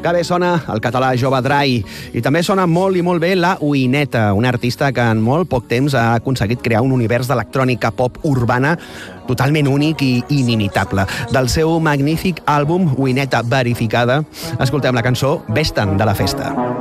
Que bé sona el català Jove Drai. I també sona molt i molt bé la Uineta, una artista que en molt poc temps ha aconseguit crear un univers d'electrònica pop urbana totalment únic i inimitable. Del seu magnífic àlbum Uineta Verificada, escoltem la cançó Ves-te'n de la festa.